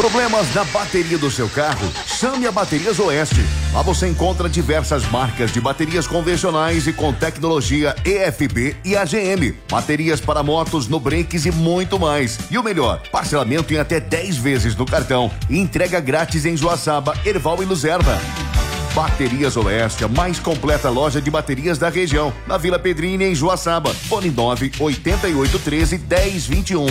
Problemas na bateria do seu carro? Chame a Baterias Oeste. Lá você encontra diversas marcas de baterias convencionais e com tecnologia EFB e AGM. Baterias para motos, no brakes e muito mais. E o melhor, parcelamento em até 10 vezes no cartão e entrega grátis em Joaçaba, Erval e Luzerna. Baterias Oeste, a mais completa loja de baterias da região. Na Vila Pedrini, em Joaçaba. Fone 98813-1021.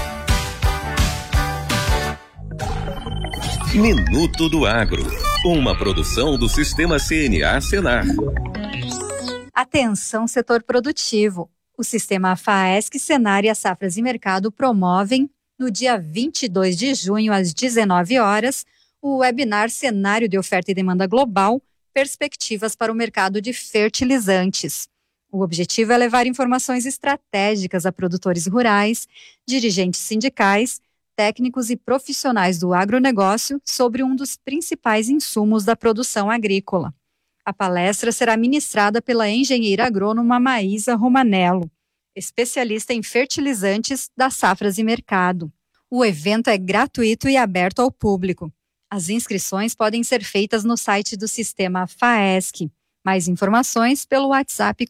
Minuto do Agro, uma produção do Sistema CNA Senar. Atenção, setor produtivo. O Sistema FAESC, Senar e a Safras e Mercado promovem, no dia 22 de junho, às 19 horas, o webinar Cenário de Oferta e Demanda Global, Perspectivas para o Mercado de Fertilizantes. O objetivo é levar informações estratégicas a produtores rurais, dirigentes sindicais, técnicos e profissionais do agronegócio sobre um dos principais insumos da produção agrícola. A palestra será ministrada pela engenheira agrônoma Maísa Romanello, especialista em fertilizantes da Safras e Mercado. O evento é gratuito e aberto ao público. As inscrições podem ser feitas no site do Sistema FAESC. Mais informações pelo WhatsApp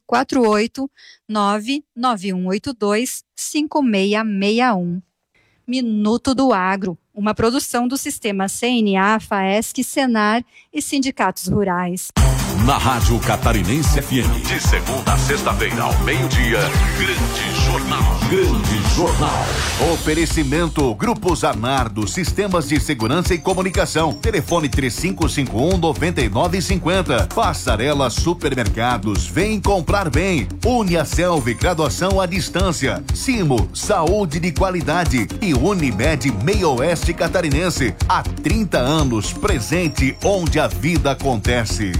489-9182-5661. Minuto do Agro, uma produção do Sistema CNA, FAESC, Senar e sindicatos rurais. Na Rádio Catarinense FM, de segunda a sexta-feira ao meio-dia, Grande Jornal. Grande Jornal. Oferecimento Grupo Zanardo, Sistemas de Segurança e Comunicação. Telefone 3551-9950. Passarela Supermercados, vem comprar bem. Uniaselv, graduação à distância. Simo, saúde de qualidade. E Unimed Meio Oeste Catarinense. Há 30 anos, presente onde a vida acontece.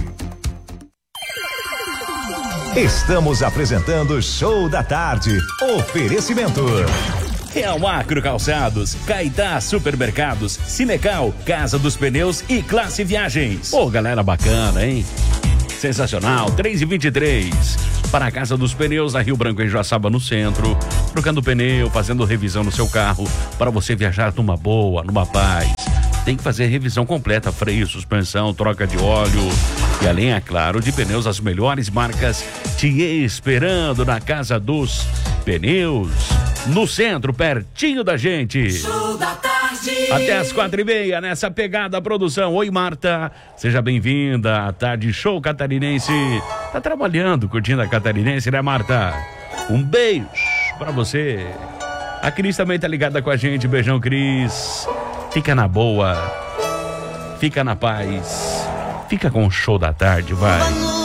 Estamos apresentando Show da Tarde. Oferecimento Real Acro Calçados, Caetá Supermercados, Cinecal, Casa dos Pneus e Classe Viagens. Ô, galera bacana, hein? Sensacional, 3h23. Para a Casa dos Pneus, na Rio Branco, em Joaçaba, no centro. Trocando pneu, fazendo revisão no seu carro, para você viajar numa boa, numa paz. Tem que fazer revisão completa, freio, suspensão, troca de óleo. E além, é claro, de pneus, as melhores marcas te esperando na Casa dos Pneus. No centro, pertinho da gente. Show da tarde. Até as 4h30, nessa pegada produção. Oi, Marta, seja bem-vinda à Tarde Show Catarinense. Tá trabalhando, curtindo a Catarinense, né, Marta? Um beijo pra você. A Cris também tá ligada com a gente. Beijão, Cris. Fica na boa, fica na paz, fica com o Show da Tarde, vai.